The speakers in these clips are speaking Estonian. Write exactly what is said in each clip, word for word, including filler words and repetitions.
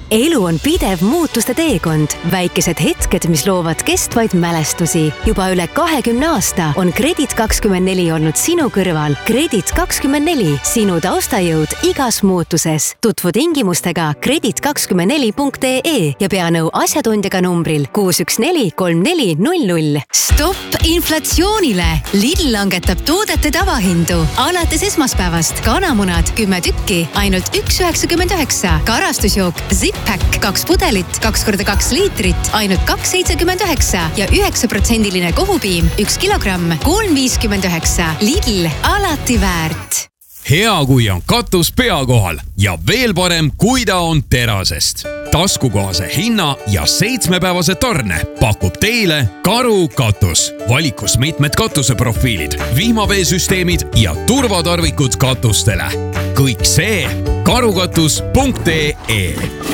elu on pidev muutuste teekond. Väikesed hetked, mis loovad kestvaid mälestusi. Juba üle kahekümne aasta on Kredit kakskümmend neli olnud sinu kõrval. Kredit kakskümmend neli, sinu taustajõud igas muutuses. Tutvu tingimustega kredit kakskümmend neli punkt ee ja pea nõu asjatundjaga numbril kuus üks neli kolm neli null null. Stopp inflatsioonile! Lidl langetab toodete tavahindu. Alates esmaspäevast kanamunad kümme tükki, ainult üks üheksakümmend üheksa. Karastusjook Zip-Pack kaks pudelit, kaks korda kaks liitrit, ainult kaks seitsekümmend üheksa ja üheksa protsendiline kohupiim, üks kilogramm, kolm viiskümmend üheksa. Lidl, alati väärt. Hea, kui on katus pea kohal ja veel parem, kui ta on terasest. Taskukohase hinna ja seitsmepäevase tarne pakub teile Karu katus. Valikus mitmed katuseprofiilid, vihmaveesüsteemid ja turvatarvikud katustele. Kõik see karukatus punkt ee.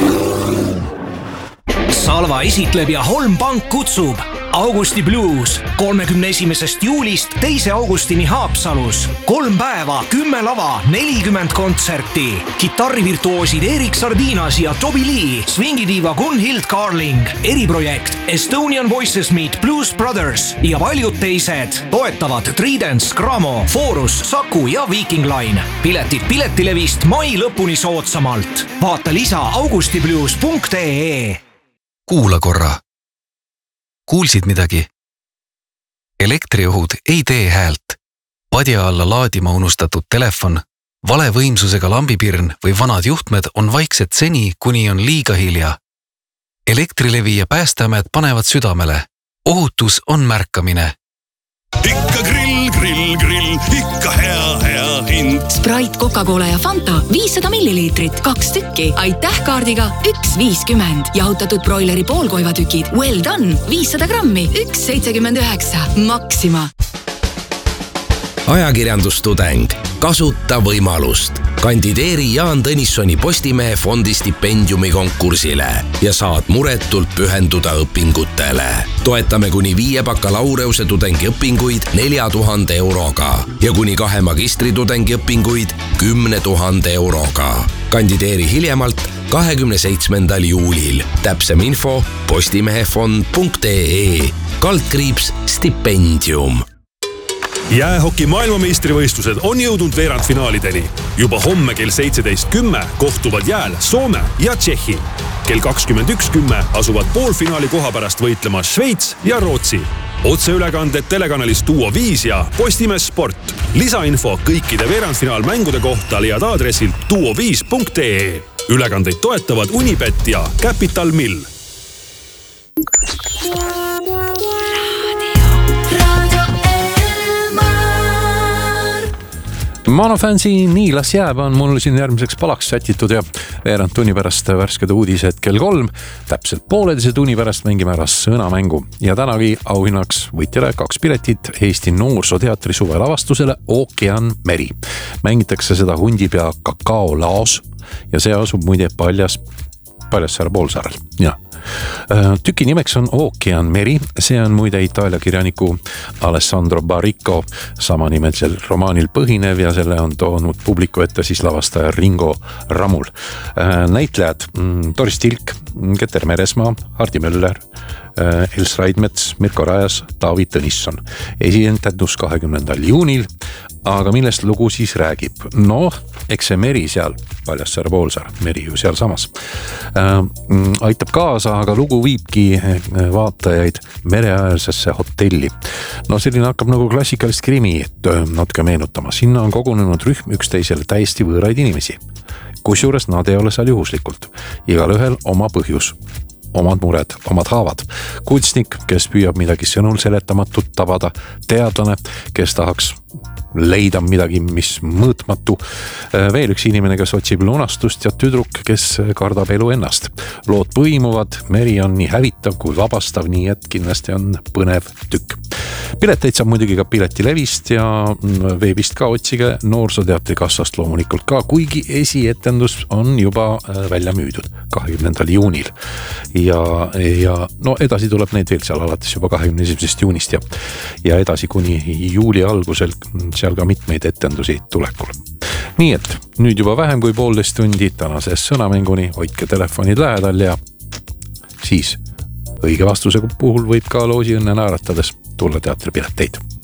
Salva esitleb ja Holm Pank kutsub Augusti Blues kolmekümne esimesest juulist teise augustini Haapsalus. Kolm päeva, kümme lava, nelikümmend kontserti. Kitarrivirtuoosid Erik Sardinas ja Toby Lee, swingidiiva Gunhild Carling, eriprojekt Estonian Voices Meet Blues Brothers ja paljud teised. Toetavad Tridents, Gramo, Forus, Saku ja Viking Line. Piletid piletilevist mai lõpuni soodsamalt. Vaata lisa augustiblues punkt ee. Kuula korra. Kuulsid midagi? Elektriohud ei tee häält. Padja alla laadima unustatud telefon, vale võimsusega lambipirn või vanad juhtmed on vaiksed seni, kuni on liiga hilja. Elektrilevi ja Päästeamet panevad südamele. Ohutus on märkamine. Ikka grill, grill, grill, ikka hea, hea hind. Sprite, Coca-Cola ja Fanta viissada milliliitrit, kaks tükki. Aitäh kaardiga üks viiskümmend. Jahutatud broileri poolkoivatükid Well Done viissada grammi, üks seitsekümmend üheksa. Maxima. Ajakirjandustudeng. Kasuta võimalust. Kandideeri Jaan Tõnissoni Postimehe fondi stipendiumi konkursile ja saad muretult pühenduda õpingutele. Toetame kuni viie bakalaureuse tudengi õpinguid nelja tuhande euroga ja kuni kahe magistri tudengi õpinguid kümne tuhande euroga. Kandideeri hiljemalt kahekümne seitsmendal juulil. Täpsem info postimehefond punkt ee. Kaldkriips stipendium. Jäähoki maailmameistrivõistlused on jõudnud veerandfinaalideni. Juba homme kell seitseteist kümme kohtuvad jääl Soome ja Tšehhi. Kell kakskümmend üks kümme asuvad poolfinaali koha pärast võitlema Šveits ja Rootsi. Otseülekanded telekanalis Duo viis ja Postimees Sport. Lisainfo kõikide veerandfinaalmängude kohta leiad aadressilt duo viis punkt ee. Ülekandeid toetavad Unibet ja Capital Mill. Monofansi Nii las jääb on mul siin järgmiseks palaks sätitud ja veerand tunni pärast värsked uudised kell kolm. Täpselt pooleteise tunni pärast mängime ära sõnamängu ja tänagi auhinnaks võitjale kaks piletit Eesti Noorsooteatri suvelavastusele Ookean Meri. Mängitakse seda Hundipea kakaolaos ja see asub muide Paljas, Paljassaare poolsaarel. Ja. Tüki nimeks on Ookean Meri, see on muide Itaalia kirjaniku Alessandro Baricco samanimelisel romaanil põhinev ja selle on toonud publiku ette siis lavastaja Ringo Ramul. Näitlejad Doris Tilk, Keter Meresmaa, Hardi Möller, Els Raidmets, Mirko Rajas, Taavi Tõnisson. Esidentendus kahekümnendal juunil, aga millest lugu siis räägib? No, eks see meri seal, Paljassaare poolsaar, meri ju seal samas, aitab kaasa, aga lugu viibki vaatajaid mereäärsesse hotelli. No selline hakkab nagu klassikalist krimi, et natuke meenutama. Sinna on kogunenud rühm üksteisele täiesti võõraid inimesi. Kusjuures nad ei ole seal juhuslikult. Igal ühel oma põhjus. Omad mured, omad haavad. Kunstnik, kes püüab midagi sõnul seletamatut tabada. Teadlane, kes tahaks leida midagi, mis mõõtmatu. Veel üks inimene, kes otsib lunastust ja tüdruk, kes kardab elu ennast. Lood põimuvad, meri on nii hävitav kui vabastav, nii et kindlasti on põnev tükk. Pileteid saab muidugi ka piletilevist ja veebist ka otsige Noorsooteatri kassast loomulikult ka, kuigi esietendus on juba välja müüdud kahekümnendal juunil. Ja, ja no edasi tuleb neid veel seal alates juba kahekümne esimesest juunist ja, ja edasi kuni juuli algusel seal ka mitmeid etendusi tulekul. nii et nüüd juba vähem kui poolteist tundi tänases sõnamänguni, hoidke telefonid lähedal ja siis õige vastuse puhul võib ka loosi õnne naeratades tulla teatripileteid.